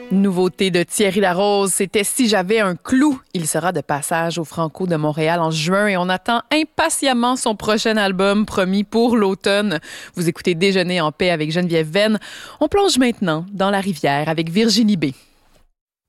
Nouveauté de Thierry Larose, c'était Si j'avais un clou. Il sera de passage au Franco de Montréal en juin et on attend impatiemment son prochain album promis pour l'automne. Vous écoutez Déjeuner en paix avec Geneviève Venn. On plonge maintenant dans la rivière avec Virginie B.